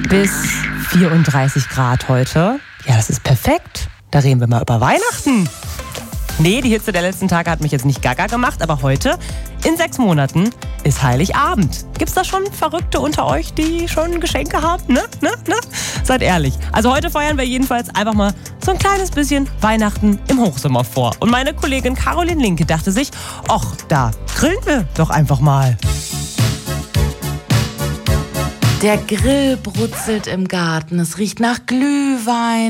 bis 34 Grad heute. Ja, das ist perfekt. Da reden wir mal über Weihnachten. Nee, die Hitze der letzten Tage hat mich jetzt nicht gaga gemacht, aber heute, in 6 Monaten, ist Heiligabend. Gibt's da schon Verrückte unter euch, die schon Geschenke haben? Ne? Seid ehrlich. Also heute feiern wir jedenfalls einfach mal so ein kleines bisschen Weihnachten im Hochsommer vor. Und meine Kollegin Caroline Linke dachte sich, ach, da grillen wir doch einfach mal. Der Grill brutzelt im Garten. Es riecht nach Glühwein.